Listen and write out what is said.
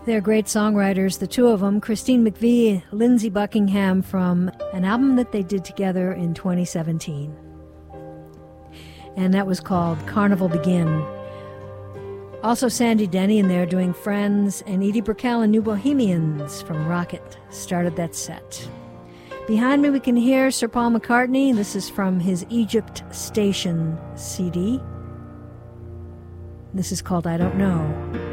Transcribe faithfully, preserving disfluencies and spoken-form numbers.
They're great songwriters, the two of them, Christine McVie, Lindsey Buckingham, from an album that they did together in twenty seventeen. And that was called Carnival Begin. Also Sandy Denny in there doing Friends, and Edie Brickell and New Bohemians from Rocket started that set. Behind me we can hear Sir Paul McCartney. This is from his Egypt Station C D. This is called I Don't Know.